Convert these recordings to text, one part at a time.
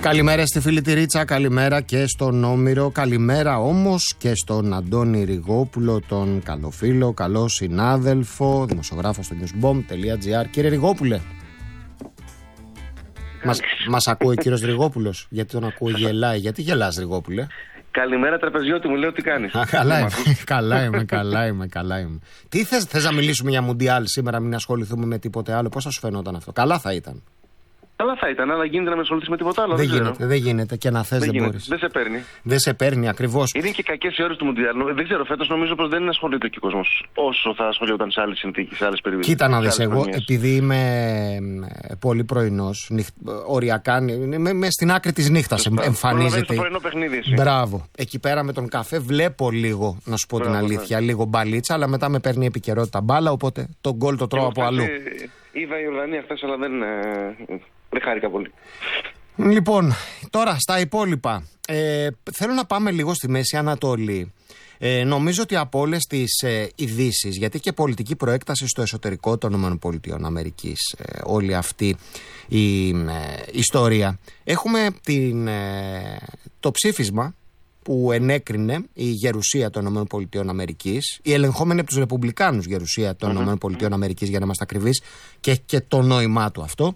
Καλημέρα στη φίλη τη Ρίτσα, καλημέρα και στον Όμηρο, καλημέρα όμως και στον Αντώνη Ριγόπουλο, τον καλό φίλο, καλό συνάδελφο, δημοσιογράφο στο newsbomb.gr. Κύριε Ριγόπουλε, μας ακούει ο κύριος Ριγόπουλος? Γιατί τον ακούει, γελάει? Γιατί γελάς, Ριγόπουλε? Καλημέρα τραπεζιώτη, μου λέω τι κάνεις. Καλά είμαι. Τι θες να μιλήσουμε για Μουντιάλ σήμερα, μην ασχοληθούμε με τίποτε άλλο? Πώς θα σου φαινόταν αυτό? Καλά θα ήταν. Καλά θα ήταν, αλλά γίνεται να με ασχοληθεί με τίποτα άλλο? Δεν γίνεται και να θες δεν μπορείς. Δεν σε παίρνει. Ακριβώς. Είναι και κακές οι ώρες του Μουντιάλ. Δεν ξέρω, φέτος νομίζω πως δεν ασχολείται και ο κόσμος όσο θα ασχολιόταν σε άλλες συνθήκες, σε άλλες περιοχές. Κοίτα να δεις, εγώ επειδή είμαι πολύ πρωινός, οριακά, είμαι στην άκρη της νύχτας εμφανίζεται. Στο πρωινό παιχνίδι εσύ. Μπράβο. Εκεί πέρα με τον καφέ βλέπω λίγο, να σου πω την αλήθεια, λίγο μπαλίτσα, αλλά μετά με παίρνει επικαιρότητα μπάλα, οπότε τον γκολ το τρώω από αλλού. Είδα η Ορδανία χθες, αλλά δεν χάρηκα πολύ. Λοιπόν, τώρα στα υπόλοιπα. Θέλω να πάμε λίγο στη Μέση Ανατολή. Νομίζω ότι από όλες τις ειδήσεις, γιατί και πολιτική προέκταση στο εσωτερικό των ΗΠΑ, όλη αυτή η ιστορία, έχουμε το ψήφισμα που ενέκρινε η γερουσία των ΗΠΑ, η ελεγχόμενη από τους Ρεπουμπλικάνους γερουσία των ΗΠΑ, για να είμαστε ακριβείς, και το νόημά του αυτό.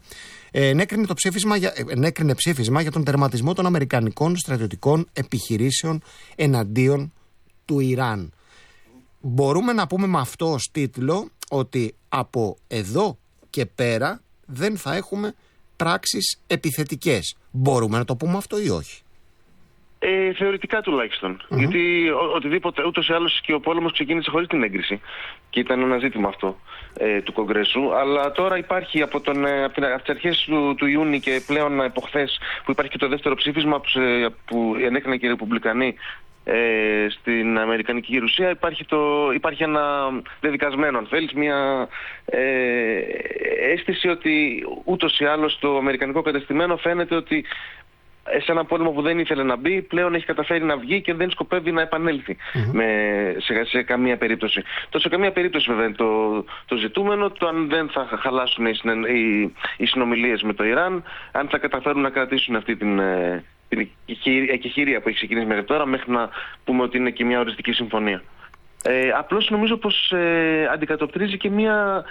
Ενέκρινε ψήφισμα για τον τερματισμό των αμερικανικών στρατιωτικών επιχειρήσεων εναντίον του Ιράν. Μπορούμε να πούμε με αυτό ως τίτλο ότι από εδώ και πέρα δεν θα έχουμε πράξεις επιθετικές. Μπορούμε να το πούμε αυτό ή όχι? Θεωρητικά τουλάχιστον. Γιατί οτιδήποτε, ούτως ή άλλως και ο πόλεμος ξεκίνησε χωρίς την έγκριση. Και ήταν ένα ζήτημα αυτό του Κογκρέσου. Αλλά τώρα υπάρχει από τις αρχές του Ιούνιου και πλέον από χθες, που υπάρχει και το δεύτερο ψήφισμα που ενέκριναν και οι Ρεπουμπλικανοί στην Αμερικανική Γερουσία. Υπάρχει ένα δεδικασμένο, αν θέλεις, μια αίσθηση ότι ούτως ή άλλως το αμερικανικό κατεστημένο φαίνεται ότι σε ένα πόλεμο που δεν ήθελε να μπει, πλέον έχει καταφέρει να βγει και δεν σκοπεύει να επανέλθει σε καμία περίπτωση. Σε καμία περίπτωση βέβαια είναι το ζητούμενο, το αν δεν θα χαλάσουν οι συνομιλίες με το Ιράν, αν θα καταφέρουν να κρατήσουν αυτή την εκεχηρία που έχει ξεκινήσει μέχρι τώρα, μέχρι να πούμε ότι είναι και μια οριστική συμφωνία. Απλώς νομίζω πως αντικατοπτρίζει και μια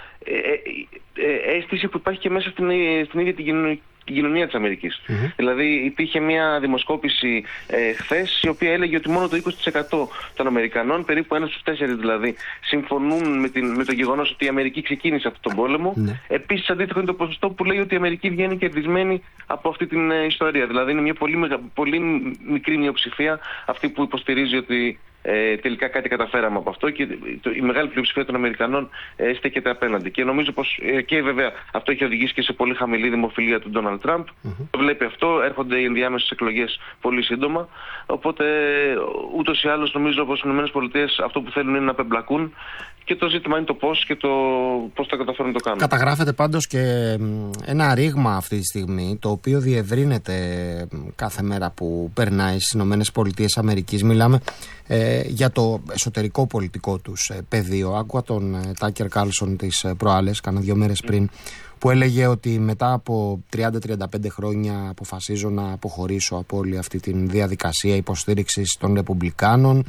αίσθηση που υπάρχει και μέσα στην ίδια την κοινωνία της Αμερικής. Δηλαδή υπήρχε μια δημοσκόπηση χθες, η οποία έλεγε ότι μόνο το 20% των Αμερικανών, περίπου 1 στους 4 δηλαδή, συμφωνούν με το γεγονός ότι η Αμερική ξεκίνησε αυτόν τον πόλεμο. Επίσης αντίστοιχο είναι το ποσοστό που λέει ότι η Αμερική βγαίνει κερδισμένη από αυτή την ιστορία. Δηλαδή είναι μια πολύ μικρή μειοψηφία αυτή που υποστηρίζει ότι τελικά κάτι καταφέραμε από αυτό, και η μεγάλη πλειοψηφία των Αμερικανών στέκεται απέναντι. Και νομίζω πως και βέβαια αυτό έχει οδηγήσει και σε πολύ χαμηλή δημοφιλία του Ντόναλντ Τραμπ. Το βλέπει αυτό, έρχονται οι ενδιάμεσες εκλογές πολύ σύντομα. Οπότε ούτως ή άλλως νομίζω πως οι ΗΠΑ αυτό που θέλουν είναι να πεμπλακούν, και το ζήτημα είναι το πώς και το πώς θα καταφέρουν να το κάνουν. Καταγράφεται πάντως και ένα ρήγμα αυτή τη στιγμή, το οποίο διευρύνεται κάθε μέρα που περνάει στις ΗΠΑ. Μιλάμε για το εσωτερικό πολιτικό τους πεδίο. Άκουγα τον Τάκερ Κάρλσον τις προάλλες, κάνα 2 μέρες πριν, που έλεγε ότι μετά από 30-35 χρόνια αποφασίζω να αποχωρήσω από όλη αυτή τη διαδικασία υποστήριξης των Ρεπουμπλικάνων.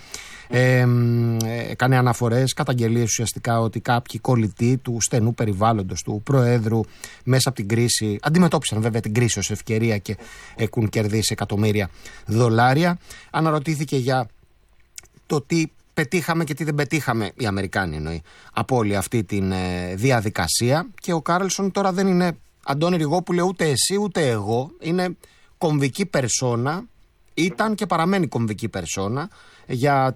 Έκανε αναφορές, καταγγελίες ουσιαστικά ότι κάποιοι κολλητοί του στενού περιβάλλοντος του Προέδρου μέσα από την κρίση αντιμετώπισαν βέβαια την κρίση ως ευκαιρία και έχουν κερδίσει εκατομμύρια δολάρια. Αναρωτήθηκε για το τι πετύχαμε και τι δεν πετύχαμε, οι Αμερικάνοι εννοεί, από όλη αυτή τη διαδικασία. Και ο Κάρλσον τώρα δεν είναι, Αντώνη Ριγόπουλε, ούτε εσύ ούτε εγώ, είναι κομβική περσόνα, ήταν και παραμένει κομβική περσόνα για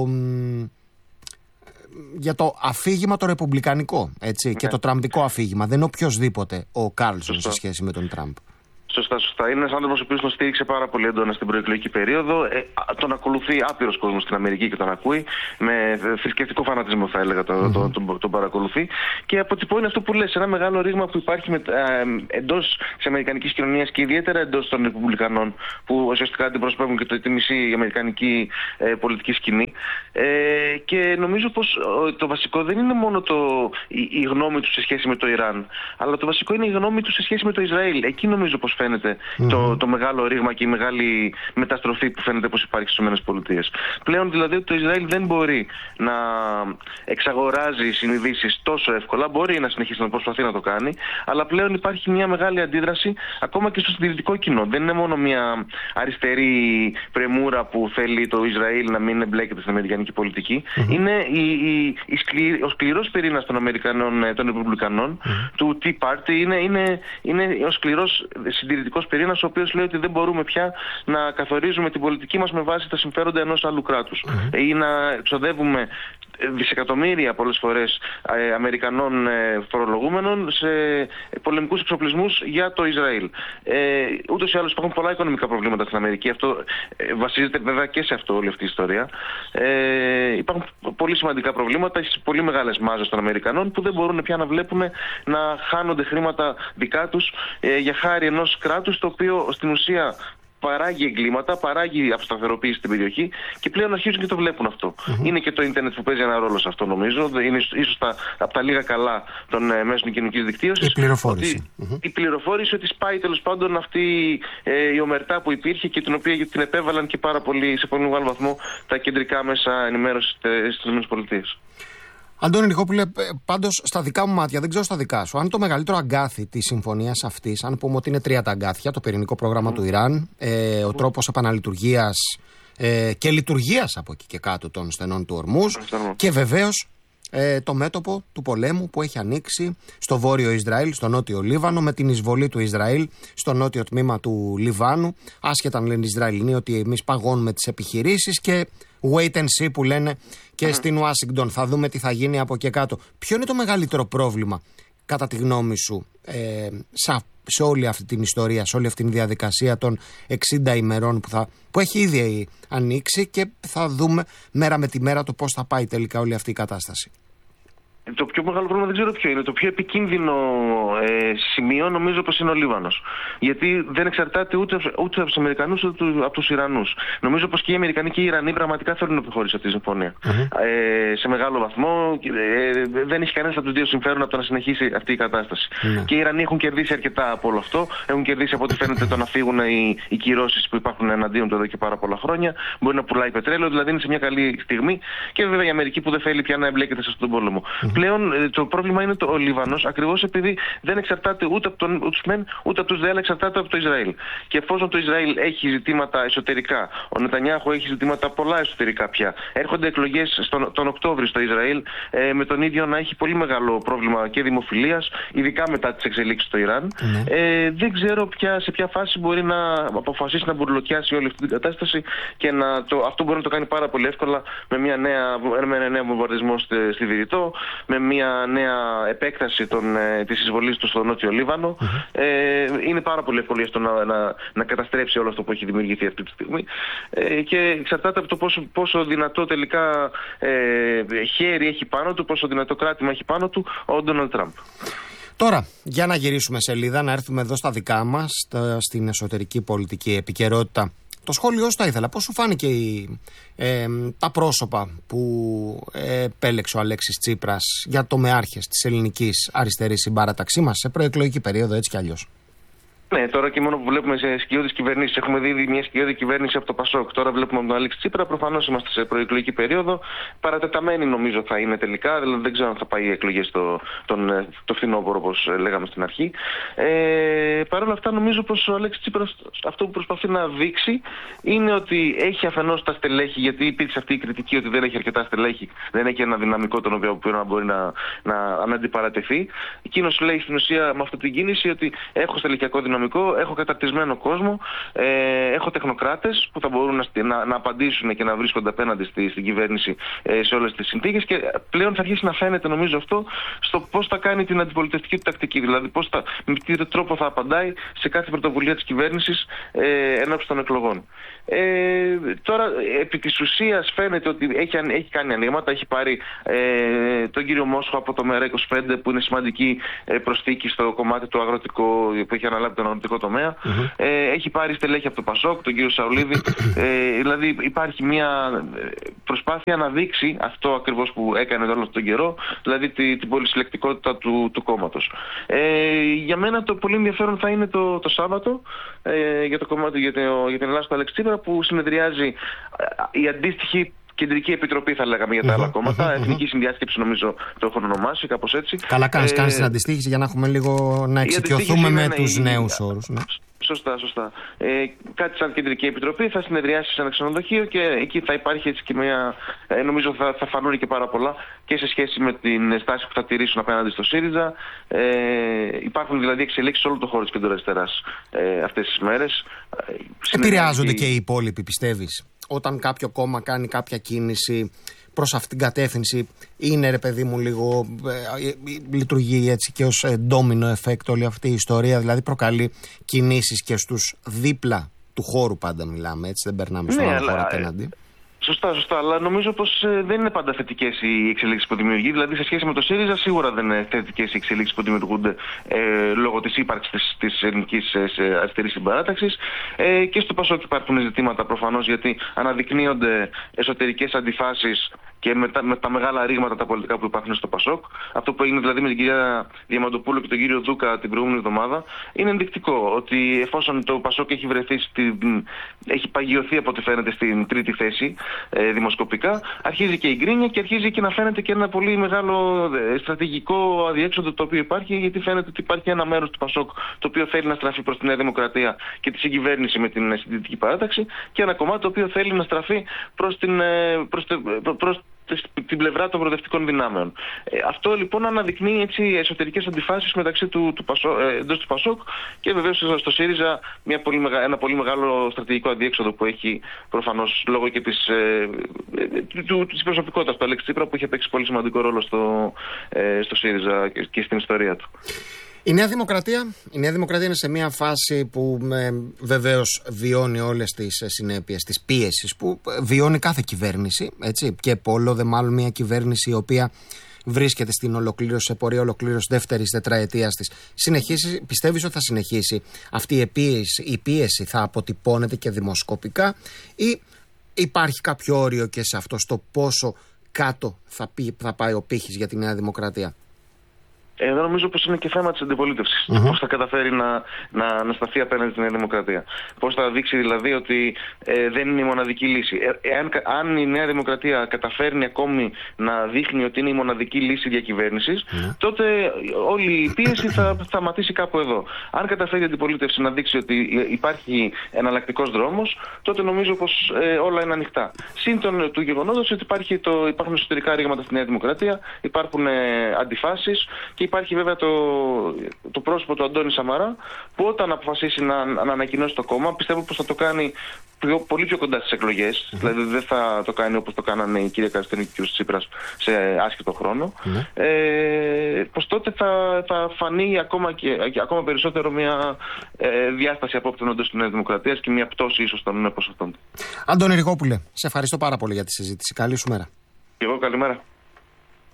το αφήγημα το ρεπουμπλικανικό, έτσι, και το τραμπικό αφήγημα. Δεν είναι οποιοσδήποτε ο Κάρλσον σε σχέση με τον Τραμπ. Σωστά. Είναι ένας άνθρωπος ο οποίος τον στήριξε πάρα πολύ έντονα στην προεκλογική περίοδο. Τον ακολουθεί άπειρος κόσμος στην Αμερική και τον ακούει. Με θρησκευτικό φανατισμό, θα έλεγα, τον παρακολουθεί. Και αποτυπώνει αυτό που λες, ένα μεγάλο ρήγμα που υπάρχει εντός της αμερικανικής κοινωνίας και ιδιαίτερα εντός των Ρεπουμπλικανών, που ουσιαστικά αντιπροσωπεύουν και τη μισή αμερικανική πολιτική σκηνή. Και νομίζω πως το βασικό δεν είναι μόνο η γνώμη του σε σχέση με το Ιράν, αλλά το βασικό είναι η γνώμη του σε σχέση με το Ισραήλ. Εκεί νομίζω πως φαίνεται το μεγάλο ρήγμα και η μεγάλη μεταστροφή που φαίνεται πως υπάρχει στις ΗΠΑ. Πλέον δηλαδή το Ισραήλ δεν μπορεί να εξαγοράζει συνειδήσεις τόσο εύκολα, μπορεί να συνεχίσει να προσπαθεί να το κάνει, αλλά πλέον υπάρχει μια μεγάλη αντίδραση ακόμα και στο συντηρητικό κοινό. Δεν είναι μόνο μια αριστερή πρεμούρα που θέλει το Ισραήλ να μην εμπλέκεται στην αμερικανική πολιτική. Είναι ο σκληρός πυρήνας των Αμερικανών, των Ρεπουμπλικανών, του Tea Party, είναι ο σκληρός συντηρητικός πυρήνας, ο οποίος λέει ότι δεν μπορούμε πια να καθορίζουμε την πολιτική μας με βάση τα συμφέροντα ενός άλλου κράτους ή να εξοδεύουμε δισεκατομμύρια πολλές φορές Αμερικανών φορολογούμενων σε πολεμικούς εξοπλισμούς για το Ισραήλ. Ούτως ή άλλως υπάρχουν πολλά οικονομικά προβλήματα στην Αμερική. Αυτό βασίζεται βέβαια και σε αυτό όλη αυτή η ιστορία. Υπάρχουν πολύ σημαντικά προβλήματα σε πολύ μεγάλες μάζες των Αμερικανών που δεν μπορούν πια να βλέπουν να χάνονται χρήματα δικά τους για χάρη ενός κράτους το οποίο στην ουσία παράγει εγκλήματα, παράγει αποσταθεροποίηση στην περιοχή και πλέον αρχίζουν και το βλέπουν αυτό. Είναι και το ίντερνετ που παίζει ένα ρόλο σε αυτό, νομίζω. Είναι ίσως από τα λίγα καλά των μέσων κοινωνικής δικτύωσης. Η πληροφόρηση. Η πληροφόρηση ότι σπάει τέλος πάντων αυτή η ομερτά που υπήρχε και την οποία την επέβαλαν και σε πολύ μεγάλο βαθμό τα κεντρικά μέσα ενημέρωσης στις ΗΠΑ. Αντώνη Νικόπουλε, πάντως στα δικά μου μάτια, δεν ξέρω στα δικά σου, αν το μεγαλύτερο αγκάθι της συμφωνίας αυτής, αν πούμε ότι είναι 3 τα αγκάθια, το πυρηνικό πρόγραμμα του Ιράν, ο τρόπος επαναλειτουργίας και λειτουργίας από εκεί και κάτω των στενών του Ορμούζ και βεβαίως το μέτωπο του πολέμου που έχει ανοίξει στο βόρειο Ισραήλ, στο νότιο Λίβανο, με την εισβολή του Ισραήλ στο νότιο τμήμα του Λιβάνου, άσχετα αν λένε οι Ισραηλινοί ότι εμείς παγώνουμε τις επιχειρήσεις και wait and see που λένε και στην Ουάσιγκτον, θα δούμε τι θα γίνει από εκεί κάτω. Ποιο είναι το μεγαλύτερο πρόβλημα κατά τη γνώμη σου σε όλη αυτή την ιστορία, σε όλη αυτή την διαδικασία των 60 ημερών που έχει ήδη ανοίξει και θα δούμε μέρα με τη μέρα το πώς θα πάει τελικά όλη αυτή η κατάσταση? Το πιο μεγάλο πρόβλημα δεν ξέρω ποιο είναι. Το πιο επικίνδυνο σημείο νομίζω πως είναι ο Λίβανος. Γιατί δεν εξαρτάται ούτε από τους Αμερικανούς ούτε από τους Ιρανούς. Νομίζω πως και οι Αμερικανοί και οι Ιρανοί πραγματικά θέλουν να προχωρήσει αυτή τη συμφωνία. Σε μεγάλο βαθμό δεν έχει κανένας από τους δύο συμφέρον από το να συνεχίσει αυτή η κατάσταση. Και οι Ιρανοί έχουν κερδίσει αρκετά από όλο αυτό. Έχουν κερδίσει από ό,τι φαίνεται το να φύγουν οι κυρώσεις που υπάρχουν εναντίον του εδώ και πάρα πολλά χρόνια. Μπορεί να πουλάει πετρέλαιο, δηλαδή είναι σε μια καλή στιγμή. Και βέβαια η Αμερική που δεν θέλει πια να εμπλέκεται σε αυτόν τον πόλεμο. Πλέον το πρόβλημα είναι ο Λίβανος, ακριβώς επειδή δεν εξαρτάται ούτε από τους μεν ούτε από τους δε, αλλά εξαρτάται από το Ισραήλ. Και εφόσον το Ισραήλ έχει ζητήματα εσωτερικά, ο Νετανιάχου έχει ζητήματα πολλά εσωτερικά πια. Έρχονται εκλογές τον Οκτώβριο στο Ισραήλ, με τον ίδιο να έχει πολύ μεγάλο πρόβλημα και δημοφιλίας, ειδικά μετά τις εξελίξεις στο Ιράν. Δεν ξέρω σε ποια φάση μπορεί να αποφασίσει να μπουρλοκιάσει όλη αυτή την κατάσταση και αυτό μπορεί να το κάνει πάρα πολύ εύκολα με ένα νέο βομβαρδισμό στη Βηρητό, με μια νέα επέκταση της εισβολής του στο νότιο Λίβανο. Είναι πάρα πολύ εύκολο αυτό να καταστρέψει όλο αυτό που έχει δημιουργηθεί αυτή τη στιγμή. Και εξαρτάται από το πόσο δυνατό τελικά χέρι έχει πάνω του, πόσο δυνατό κράτημα έχει πάνω του ο Ντόναλντ Τραμπ. Τώρα, για να γυρίσουμε σελίδα, να έρθουμε εδώ στα δικά μας, στην εσωτερική πολιτική επικαιρότητα. Το σχόλιο σου θα ήθελα. Πώς σου φάνηκε τα πρόσωπα που επέλεξε ο Αλέξης Τσίπρας για τομεάρχες της ελληνικής αριστερής συμπαράταξή μας σε προεκλογική περίοδο, έτσι κι αλλιώς? Ναι, τώρα και μόνο που βλέπουμε σε σκιώδεις κυβερνήσεις, έχουμε δει μια σκιώδη κυβέρνηση από το ΠΑΣΟΚ. Τώρα βλέπουμε από τον Αλέξη Τσίπρα. Προφανώς είμαστε σε προεκλογική περίοδο. Παρατεταμένη νομίζω θα είναι τελικά. Δηλαδή δεν ξέρω αν θα πάει οι εκλογές το φθινόπωρο, όπως λέγαμε στην αρχή. Παρ' όλα αυτά, νομίζω πως ο Αλέξης Τσίπρας αυτό που προσπαθεί να δείξει είναι ότι έχει αφενός τα στελέχη, γιατί υπήρξε αυτή η κριτική ότι δεν έχει αρκετά στελέχη, δεν έχει ένα δυναμικό τον οποίο να μπορεί να αντιπαρατεθεί. Εκείνος λέει στην ουσία με αυτή την κίνηση ότι έχω στελεχειακό δυναμικό. Έχω καταρτισμένο κόσμο, έχω τεχνοκράτες που θα μπορούν να απαντήσουν και να βρίσκονται απέναντι στην κυβέρνηση σε όλες τις συνθήκες και πλέον θα αρχίσει να φαίνεται νομίζω αυτό στο πώς θα κάνει την αντιπολιτευτική του τακτική, δηλαδή με τι τρόπο θα απαντάει σε κάθε πρωτοβουλία της κυβέρνησης ενώπιση των εκλογών. Τώρα επί της ουσίας φαίνεται ότι έχει κάνει ανοίγματα, έχει πάρει τον κύριο Μόσχο από το ΜΕΡΑ25 που είναι σημαντική προσθήκη στο κομμάτι του αγροτικό που έχει αναλάβει τον αγροτικό τομέα. Έχει πάρει στελέχη από το Πασόκ, τον κύριο Σαουλίδη. Δηλαδή υπάρχει μια προσπάθεια να δείξει αυτό ακριβώς που έκανε όλο αυτόν τον καιρό, δηλαδή την πολυσυλλεκτικότητα του κόμματος. Για μένα το πολύ ενδιαφέρον θα είναι το Σάββατο για το κομμάτι για την Ελλάδα του Αλέξη Τσίπρα, που συνεδριάζει η αντίστοιχη Κεντρική Επιτροπή, θα λέγαμε, για τα άλλα κόμματα. Εθνική Συνδιάσκεψη, νομίζω το έχουν ονομάσει, κάπως έτσι. Καλά κάνεις την αντιστοίχηση για να έχουμε λίγο να εξοικειωθούμε με τους νέους όρους. Ναι. Σωστά. Κάτι σαν Κεντρική Επιτροπή θα συνεδριάσει σε ένα ξενοδοχείο και εκεί θα υπάρχει έτσι και μια. Νομίζω θα φανούν και πάρα πολλά και σε σχέση με την στάση που θα τηρήσουν απέναντι στο ΣΥΡΙΖΑ. Υπάρχουν δηλαδή εξελίξεις σε όλο το χώρο της κεντροαριστεράς αυτές τις μέρες. Επηρεάζονται και οι υπόλοιποι, πιστεύεις? Όταν κάποιο κόμμα κάνει κάποια κίνηση προς αυτήν την κατεύθυνση, είναι, ρε παιδί μου, λίγο λειτουργεί έτσι και ως ντόμινο εφέκτ όλη αυτή η ιστορία, δηλαδή προκαλεί κινήσεις και στους δίπλα του χώρου, πάντα μιλάμε, έτσι, δεν περνάμε στον άλλο χώρο απέναντι. Σωστά, αλλά νομίζω πως δεν είναι πάντα θετικές οι εξελίξεις που δημιουργεί. Δηλαδή, σε σχέση με το ΣΥΡΙΖΑ, σίγουρα δεν είναι θετικές οι εξελίξεις που δημιουργούνται λόγω της ύπαρξης της ελληνικής αριστερής συμπαράταξης. Και στο Πασόκ υπάρχουν ζητήματα προφανώς, γιατί αναδεικνύονται εσωτερικές αντιφάσεις και με τα μεγάλα ρήγματα τα πολιτικά που υπάρχουν στο Πασόκ. Αυτό που έγινε δηλαδή με την κυρία Διαμαντοπούλου και τον κύριο Δούκα την προηγούμενη εβδομάδα είναι ενδεικτικό ότι εφόσον το Πασόκ έχει παγιωθεί από ό,τι φαίνεται στην τρίτη θέση δημοσκοπικά, αρχίζει και η γκρίνια και αρχίζει και να φαίνεται και ένα πολύ μεγάλο στρατηγικό αδιέξοδο το οποίο υπάρχει, γιατί φαίνεται ότι υπάρχει ένα μέρος του Πασόκ το οποίο θέλει να στραφεί προς τη Νέα Δημοκρατία και τη συγκυβέρνηση με την Συντηρητική Παράταξη, και ένα κομμάτι το οποίο θέλει να στραφεί προς την πλευρά των προοδευτικών δυνάμεων. Αυτό λοιπόν αναδεικνύει έτσι εσωτερικές αντιφάσεις μεταξύ εντός του Πασόκ και βεβαίως στο ΣΥΡΙΖΑ ένα πολύ μεγάλο στρατηγικό αδιέξοδο που έχει προφανώς λόγω και της προσωπικότητας του Αλέξη Τσίπρα, που είχε παίξει πολύ σημαντικό ρόλο στο ΣΥΡΙΖΑ και στην ιστορία του. Η Νέα Δημοκρατία είναι σε μια φάση που βεβαίως βιώνει όλες τις συνέπειες της πίεσης που βιώνει κάθε κυβέρνηση, έτσι, και πολλό δε μάλλον μια κυβέρνηση η οποία βρίσκεται στην ολοκλήρωση, σε πορεία ολοκλήρωση δεύτερης τετραετίας της. Πιστεύεις ότι θα συνεχίσει αυτή η πίεση, θα αποτυπώνεται και δημοσκοπικά, ή υπάρχει κάποιο όριο και σε αυτό, στο πόσο κάτω θα πάει ο πύχης για τη Νέα Δημοκρατία? Εδώ νομίζω πως είναι και θέμα της αντιπολίτευσης. Πώς θα καταφέρει να σταθεί απέναντι στη Νέα Δημοκρατία. Πώς θα δείξει δηλαδή ότι δεν είναι η μοναδική λύση. Αν η Νέα Δημοκρατία καταφέρνει ακόμη να δείχνει ότι είναι η μοναδική λύση διακυβέρνησης, τότε όλη η πίεση θα σταματήσει κάπου εδώ. Αν καταφέρει η αντιπολίτευση να δείξει ότι υπάρχει εναλλακτικός δρόμος, τότε νομίζω πως όλα είναι ανοιχτά. Συν του γεγονότος ότι υπάρχουν εσωτερικά ρήγματα στη Νέα Δημοκρατία, υπάρχουν αντιφάσεις και υπάρχει βέβαια το πρόσωπο του Αντώνη Σαμαρά, που όταν αποφασίσει να ανακοινώσει το κόμμα, πιστεύω πως θα το κάνει πολύ πιο κοντά στις εκλογές. Δηλαδή δεν θα το κάνει όπως το κάνανε η κυρία Καστέλη και ο κ. Τσίπρας σε άσχετο χρόνο. Πως τότε θα φανεί ακόμα περισσότερο μια διάσταση απόψεων εντός της Νέας Δημοκρατίας και μια πτώση ίσως των ποσοστών. Αντώνη Ριγόπουλε, σε ευχαριστώ πάρα πολύ για τη συζήτηση. Καλή σου μέρα. Και εγώ, καλημέρα.